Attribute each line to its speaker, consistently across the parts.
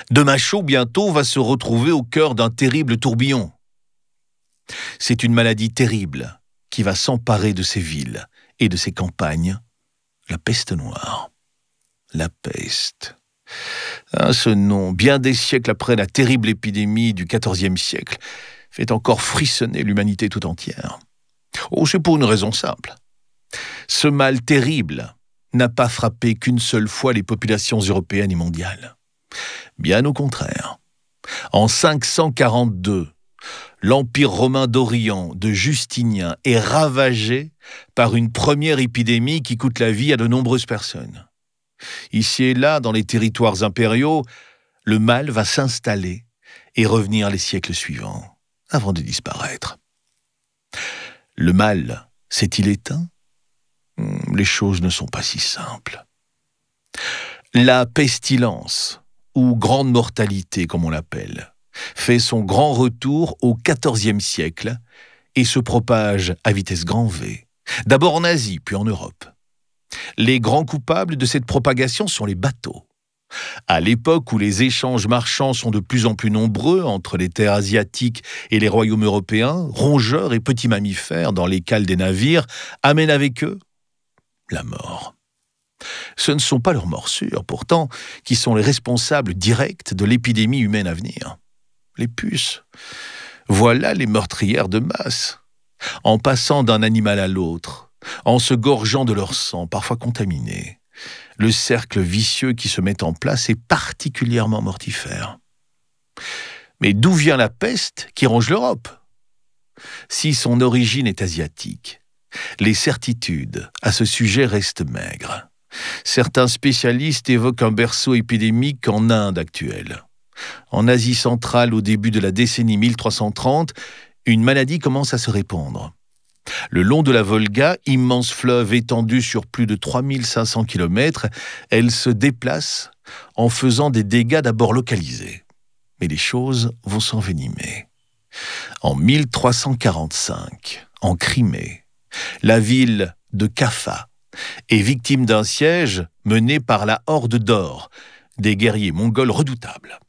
Speaker 1: De Machaut, bientôt, va se retrouver au cœur d'un terrible tourbillon. C'est une maladie terrible qui va s'emparer de ces villes et de ces campagnes, la peste noire. La peste. Ah, ce nom, bien des siècles après la terrible épidémie du XIVe siècle, fait encore frissonner l'humanité tout entière. Oh, c'est pour une raison simple. Ce mal terrible n'a pas frappé qu'une seule fois les populations européennes et mondiales. Bien au contraire. En 542, l'Empire romain d'Orient de Justinien est ravagé par une première épidémie qui coûte la vie à de nombreuses personnes. Ici et là, dans les territoires impériaux, le mal va s'installer et revenir les siècles suivants, avant de disparaître. Le mal s'est-il éteint ? Les choses ne sont pas si simples. La pestilence, ou grande mortalité comme on l'appelle, fait son grand retour au XIVe siècle et se propage à vitesse grand V, d'abord en Asie puis en Europe. Les grands coupables de cette propagation sont les bateaux. À l'époque où les échanges marchands sont de plus en plus nombreux entre les terres asiatiques et les royaumes européens, rongeurs et petits mammifères dans les cales des navires amènent avec eux la mort. Ce ne sont pas leurs morsures, pourtant, qui sont les responsables directs de l'épidémie humaine à venir. Les puces, voilà les meurtrières de masse. En passant d'un animal à l'autre, en se gorgeant de leur sang, parfois contaminé, le cercle vicieux qui se met en place est particulièrement mortifère. Mais d'où vient la peste qui ronge l'Europe ? Si son origine est asiatique, les certitudes à ce sujet restent maigres. Certains spécialistes évoquent un berceau épidémique en Inde actuelle. En Asie centrale, au début de la décennie 1330, une maladie commence à se répandre. Le long de la Volga, immense fleuve étendu sur plus de 3500 km, elle se déplace en faisant des dégâts d'abord localisés. Mais les choses vont s'envenimer. En 1345, en Crimée, la ville de Kaffa est victime d'un siège mené par la Horde d'Or, des guerriers mongols redoutables.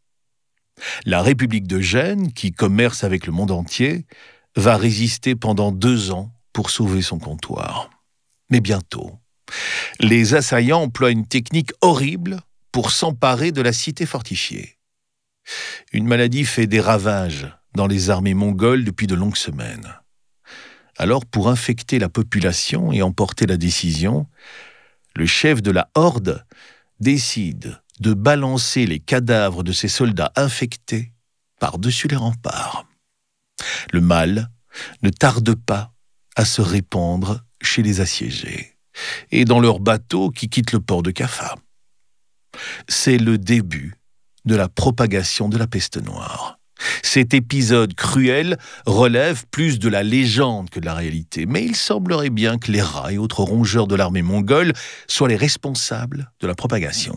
Speaker 1: La République de Gênes, qui commerce avec le monde entier, va résister pendant 2 ans pour sauver son comptoir. Mais bientôt, les assaillants emploient une technique horrible pour s'emparer de la cité fortifiée. Une maladie fait des ravages dans les armées mongoles depuis de longues semaines. Alors, pour infecter la population et emporter la décision, le chef de la Horde décide de balancer les cadavres de ses soldats infectés par-dessus les remparts. Le mal ne tarde pas à se répandre chez les assiégés et dans leurs bateaux qui quittent le port de Kaffa. C'est le début de la propagation de la peste noire. Cet épisode cruel relève plus de la légende que de la réalité, mais il semblerait bien que les rats et autres rongeurs de l'armée mongole soient les responsables de la propagation.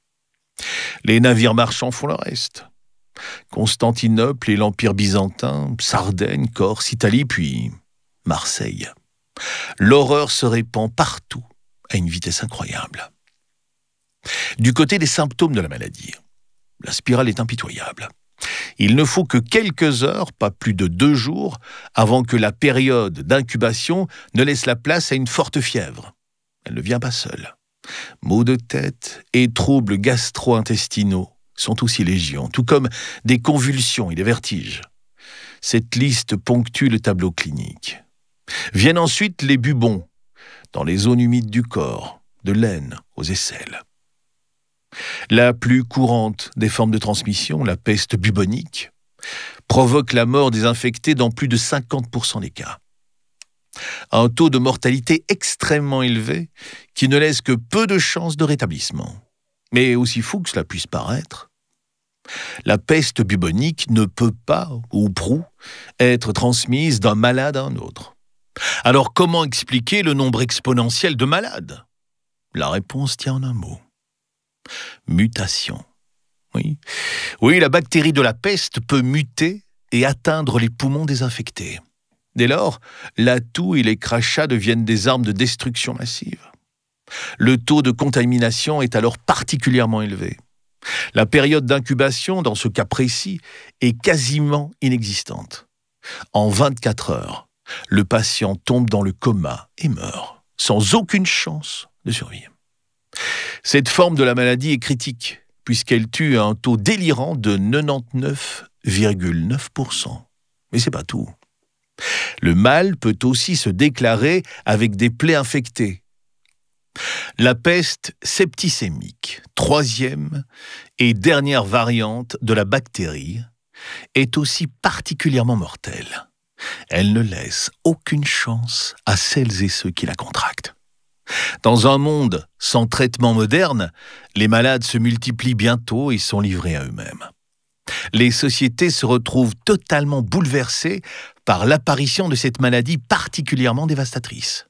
Speaker 1: Les navires marchands font le reste. Constantinople et l'Empire byzantin, Sardaigne, Corse, Italie, puis Marseille. L'horreur se répand partout à une vitesse incroyable. Du côté des symptômes de la maladie, la spirale est impitoyable. Il ne faut que quelques heures, pas plus de 2 jours, avant que la période d'incubation ne laisse la place à une forte fièvre. Elle ne vient pas seule. Maux de tête et troubles gastro-intestinaux sont aussi légion, tout comme des convulsions et des vertiges. Cette liste ponctue le tableau clinique. Viennent ensuite les bubons, dans les zones humides du corps, de l'aine aux aisselles. La plus courante des formes de transmission, la peste bubonique, provoque la mort des infectés dans plus de 50% des cas. Un taux de mortalité extrêmement élevé qui ne laisse que peu de chances de rétablissement. Mais aussi fou que cela puisse paraître, la peste bubonique ne peut pas, ou prou, être transmise d'un malade à un autre. Alors comment expliquer le nombre exponentiel de malades ? La réponse tient en un mot. Mutation. Oui, la bactérie de la peste peut muter et atteindre les poumons des infectés. Dès lors, la toux et les crachats deviennent des armes de destruction massive. Le taux de contamination est alors particulièrement élevé. La période d'incubation, dans ce cas précis, est quasiment inexistante. En 24 heures, le patient tombe dans le coma et meurt, sans aucune chance de survie. Cette forme de la maladie est critique, puisqu'elle tue à un taux délirant de 99,9%. Mais c'est pas tout. Le mal peut aussi se déclarer avec des plaies infectées. La peste septicémique, troisième et dernière variante de la bactérie, est aussi particulièrement mortelle. Elle ne laisse aucune chance à celles et ceux qui la contractent. Dans un monde sans traitement moderne, les malades se multiplient bientôt et sont livrés à eux-mêmes. Les sociétés se retrouvent totalement bouleversées par l'apparition de cette maladie particulièrement dévastatrice.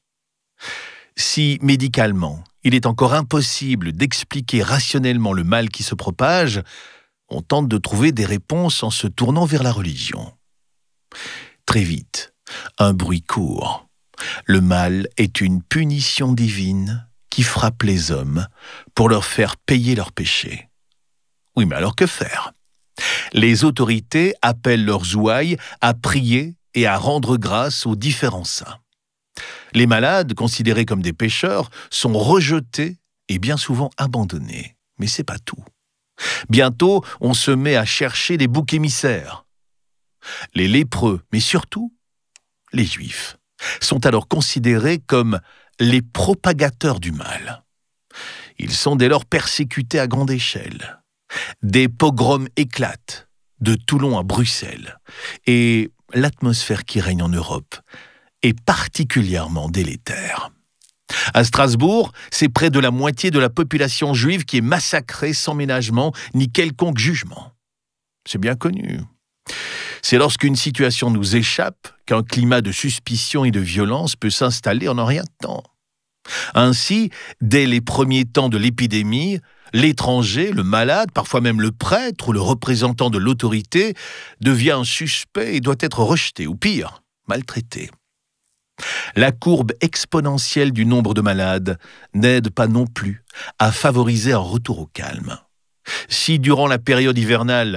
Speaker 1: Si, médicalement, il est encore impossible d'expliquer rationnellement le mal qui se propage, on tente de trouver des réponses en se tournant vers la religion. Très vite, un bruit court. Le mal est une punition divine qui frappe les hommes pour leur faire payer leurs péchés. Oui, mais alors que faire ? Les autorités appellent leurs ouailles à prier et à rendre grâce aux différents saints. Les malades, considérés comme des pécheurs, sont rejetés et bien souvent abandonnés. Mais c'est pas tout. Bientôt, on se met à chercher des boucs émissaires. Les lépreux, mais surtout les juifs, sont alors considérés comme les propagateurs du mal. Ils sont dès lors persécutés à grande échelle. Des pogroms éclatent, de Toulon à Bruxelles, et l'atmosphère qui règne en Europe est particulièrement délétère. À Strasbourg, c'est près de la moitié de la population juive qui est massacrée sans ménagement ni quelconque jugement. C'est bien connu. C'est lorsqu'une situation nous échappe qu'un climat de suspicion et de violence peut s'installer en un rien de temps. Ainsi, dès les premiers temps de l'épidémie, l'étranger, le malade, parfois même le prêtre ou le représentant de l'autorité, devient un suspect et doit être rejeté, ou pire, maltraité. La courbe exponentielle du nombre de malades n'aide pas non plus à favoriser un retour au calme. Si durant la période hivernale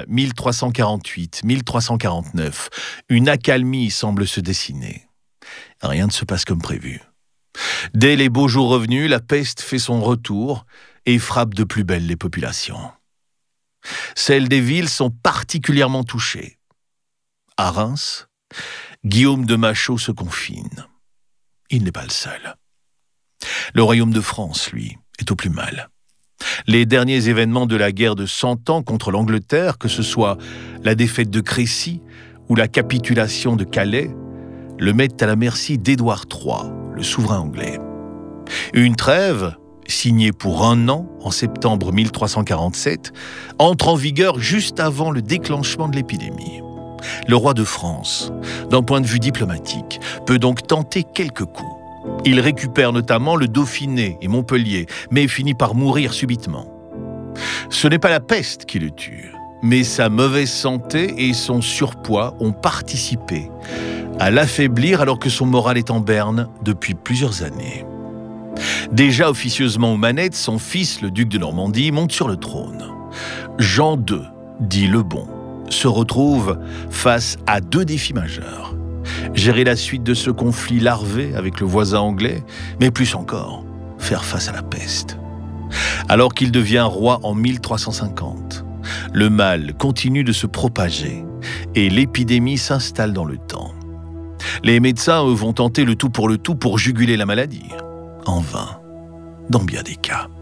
Speaker 1: 1348-1349, une accalmie semble se dessiner, rien ne se passe comme prévu. Dès les beaux jours revenus, la peste fait son retour et frappe de plus belle les populations. Celles des villes sont particulièrement touchées. À Reims, Guillaume de Machaut se confine. Il n'est pas le seul. Le royaume de France, lui, est au plus mal. Les derniers événements de la guerre de 100 ans contre l'Angleterre, que ce soit la défaite de Crécy ou la capitulation de Calais, le mettent à la merci d'Édouard III, le souverain anglais. Une trêve, signée pour 1 an en septembre 1347, entre en vigueur juste avant le déclenchement de l'épidémie. Le roi de France, d'un point de vue diplomatique, peut donc tenter quelques coups. Il récupère notamment le Dauphiné et Montpellier, mais finit par mourir subitement. Ce n'est pas la peste qui le tue, mais sa mauvaise santé et son surpoids ont participé à l'affaiblir alors que son moral est en berne depuis plusieurs années. Déjà officieusement aux manettes, son fils, le duc de Normandie, monte sur le trône. Jean II, dit le Bon, se retrouve face à 2 défis majeurs. Gérer la suite de ce conflit larvé avec le voisin anglais, mais plus encore, faire face à la peste. Alors qu'il devient roi en 1350, le mal continue de se propager et l'épidémie s'installe dans le temps. Les médecins, eux, vont tenter le tout pour juguler la maladie. En vain, dans bien des cas.